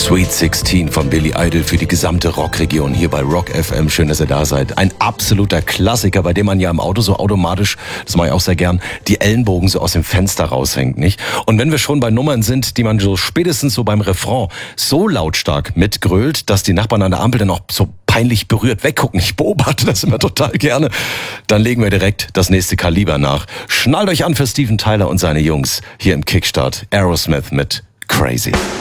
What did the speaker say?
Sweet 16 von Billy Idol für die gesamte Rockregion hier bei Rock FM. Schön, dass ihr da seid. Ein absoluter Klassiker, bei dem man ja im Auto so automatisch, das mache ich auch sehr gern, die Ellenbogen so aus dem Fenster raushängt, nicht? Und wenn wir schon bei Nummern sind, die man so spätestens so beim Refrain so lautstark mitgrölt, dass die Nachbarn an der Ampel dann auch so peinlich berührt weggucken, ich beobachte das immer total gerne, dann legen wir direkt das nächste Kaliber nach. Schnallt euch an für Steven Tyler und seine Jungs hier im Kickstart. Aerosmith mit Crazy.